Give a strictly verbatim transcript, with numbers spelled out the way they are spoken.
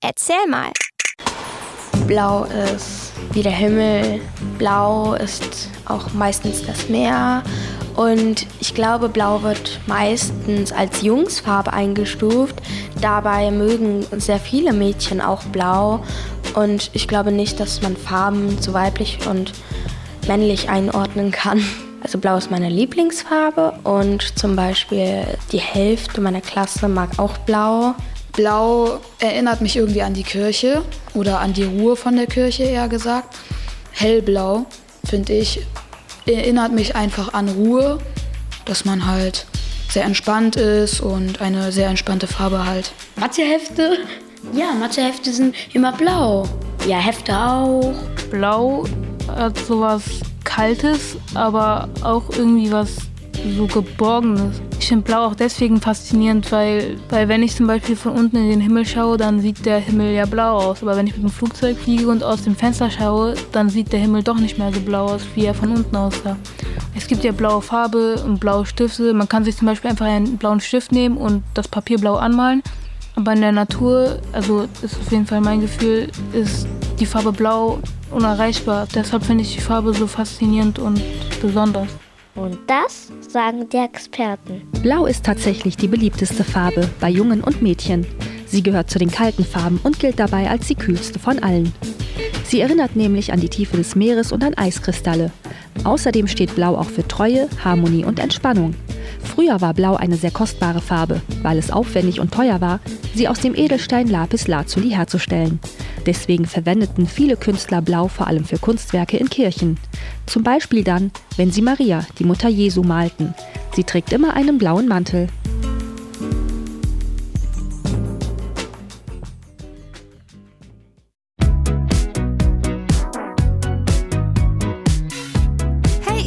Erzähl mal. Blau ist wie der Himmel. Blau ist auch meistens das Meer. Und ich glaube, Blau wird meistens als Jungsfarbe eingestuft. Dabei mögen sehr viele Mädchen auch Blau. Und ich glaube nicht, dass man Farben zu weiblich und männlich einordnen kann. Also Blau ist meine Lieblingsfarbe und zum Beispiel die Hälfte meiner Klasse mag auch Blau. Blau erinnert mich irgendwie an die Kirche oder an die Ruhe von der Kirche, eher gesagt. Hellblau, finde ich, erinnert mich einfach an Ruhe, dass man halt sehr entspannt ist und eine sehr entspannte Farbe halt. Mathehefte? Ja, Mathehefte sind immer blau. Ja, Hefte auch. Blau hat sowas Kaltes, aber auch irgendwie was so Geborgenes. Ich finde Blau auch deswegen faszinierend, weil, weil wenn ich zum Beispiel von unten in den Himmel schaue, dann sieht der Himmel ja blau aus. Aber wenn ich mit dem Flugzeug fliege und aus dem Fenster schaue, dann sieht der Himmel doch nicht mehr so blau aus, wie er von unten aussah. Es gibt ja blaue Farbe und blaue Stifte. Man kann sich zum Beispiel einfach einen blauen Stift nehmen und das Papier blau anmalen. Aber in der Natur, also ist auf jeden Fall mein Gefühl, ist die Farbe Blau unerreichbar. Deshalb finde ich die Farbe so faszinierend und besonders. Und das sagen die Experten. Blau ist tatsächlich die beliebteste Farbe bei Jungen und Mädchen. Sie gehört zu den kalten Farben und gilt dabei als die kühlste von allen. Sie erinnert nämlich an die Tiefe des Meeres und an Eiskristalle. Außerdem steht Blau auch für Treue, Harmonie und Entspannung. Früher war Blau eine sehr kostbare Farbe, weil es aufwendig und teuer war, sie aus dem Edelstein Lapis Lazuli herzustellen. Deswegen verwendeten viele Künstler Blau vor allem für Kunstwerke in Kirchen. Zum Beispiel dann, wenn sie Maria, die Mutter Jesu, malten. Sie trägt immer einen blauen Mantel.